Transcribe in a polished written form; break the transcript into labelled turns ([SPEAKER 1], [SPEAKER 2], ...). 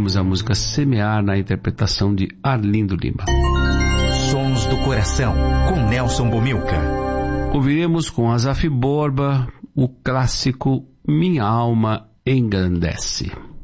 [SPEAKER 1] ouvimos a música Semear na interpretação de Arlindo Lima.
[SPEAKER 2] Sons do Coração, com Nelson Bomilca.
[SPEAKER 1] Ouviremos com Asaf Borba o clássico Minha Alma Engrandece.